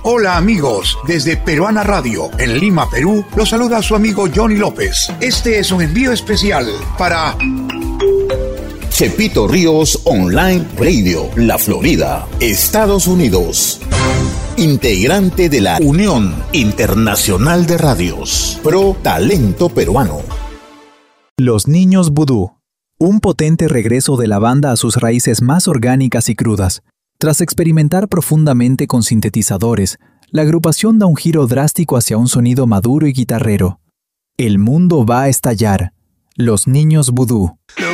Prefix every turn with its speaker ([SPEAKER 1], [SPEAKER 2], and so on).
[SPEAKER 1] Hola amigos, desde Peruana Radio, en Lima, Perú, los saluda su amigo Johnny López. Este es un envío especial para
[SPEAKER 2] Chepito Ríos Online Radio, La Florida, Estados Unidos. Integrante de la Unión Internacional de Radios, Pro Talento Peruano.
[SPEAKER 3] Los Niños Vudú. Un potente regreso de la banda a sus raíces más orgánicas y crudas. Tras experimentar profundamente con sintetizadores, la agrupación da un giro drástico hacia un sonido maduro y guitarrero. El mundo va a estallar. Los Niños Vudú.